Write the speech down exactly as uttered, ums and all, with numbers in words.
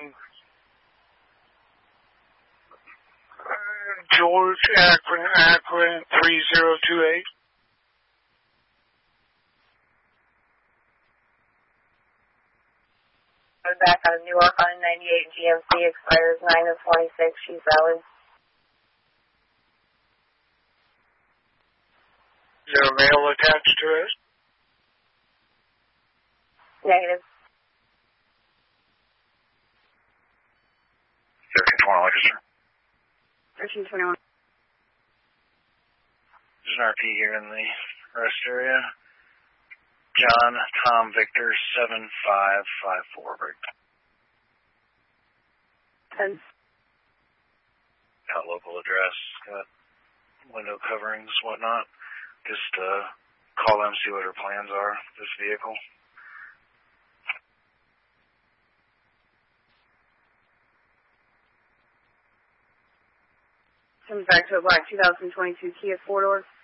George Akron, Akron three zero two eight. I'm back out of Newark on ninety-eight G M C, expires nine of twenty-six. She's valid. Is there a mail attached to it? Negative. thirteen twenty-one, Lancaster. thirteen twenty-one. There's an R P here in the rest area. John, Tom, Victor, seven five five four, break. ten. Got local address, got window coverings, whatnot. Just uh, call them, see what her plans are for this vehicle. Comes back to a black two thousand twenty-two Kia four-door.